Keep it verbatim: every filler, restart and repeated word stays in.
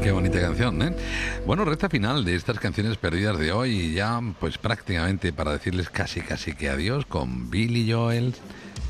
Qué bonita canción, ¿eh? Bueno, recta final de estas canciones perdidas de hoy y ya pues prácticamente para decirles casi casi que adiós con Billy Joel